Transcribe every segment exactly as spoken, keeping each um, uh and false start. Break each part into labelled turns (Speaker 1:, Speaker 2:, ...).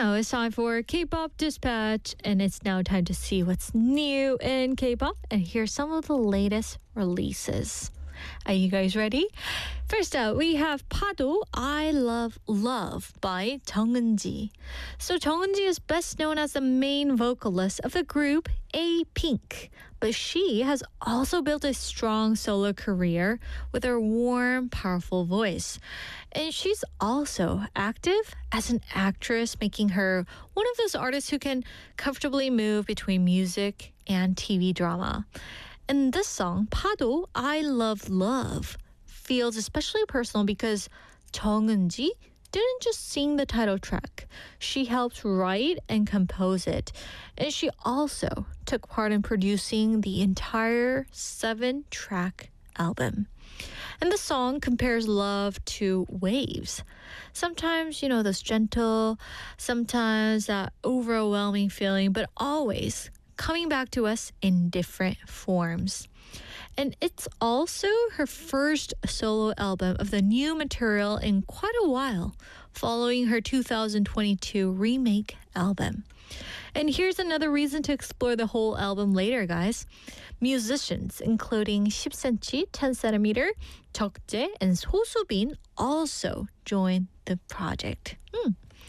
Speaker 1: now it's time for K-pop Dispatch, and it's now time to see what's new in K-pop and hear some of the latest releases. Are you guys ready? First up, we have 파도 I Love Love by Jung Eun-ji. So Jung Eun-ji is best known as the main vocalist of the group A Pink, but she has also built a strong solo career with her warm, powerful voice. And she's also active as an actress, making her one of those artists who can comfortably move between music and T V drama. And this song, 파도 I Love Love, feels especially personal because Jung Eun-ji didn't just sing the title track. She helped write and compose it. And she also took part in producing the entire seven-track album. And the song compares love to waves. Sometimes, you know, this gentle, sometimes that overwhelming feeling, but always coming back to us in different forms. And it's also her first solo album of the new material in quite a while, following her two thousand twenty-two remake album. And here's another reason to explore the whole album later, guys. Musicians, including ten centimeter, ten centimeter, 적재, and 소수빈 also joined the project. Hmm.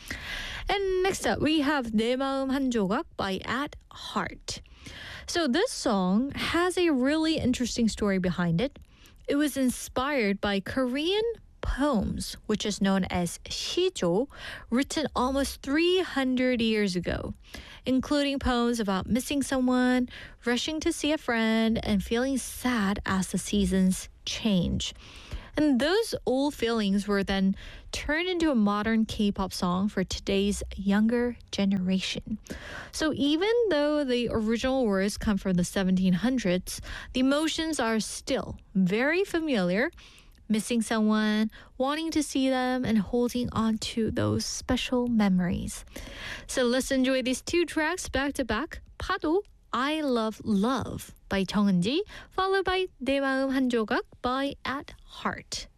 Speaker 1: And next up, we have 내 마음 한 조각 by At Heart. So this song has a really interesting story behind it. It was inspired by Korean poems, which is known as 시조, written almost three hundred years ago, including poems about missing someone, rushing to see a friend, and feeling sad as the seasons change. And those old feelings were then turned into a modern K-pop song for today's younger generation. So even though the original words come from the seventeen hundreds, the emotions are still very familiar. Missing someone, wanting to see them, and holding on to those special memories. So let's enjoy these two tracks back to back. 파도 I Love Love by Jung Eun-ji, followed by 내 마음 한 조각 by At Heart.